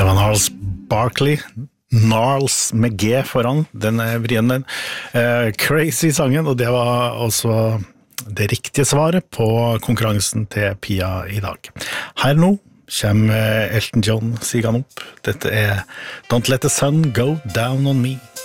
Det var Gnarls Barkley, Gnarls med G foran, den vrien den. Crazy sangen, og det var også det riktige svaret på konkurransen til Pia i dag. Her nå kommer Elton John, sier han opp. Dette Don't Let the Sun Go Down on Me.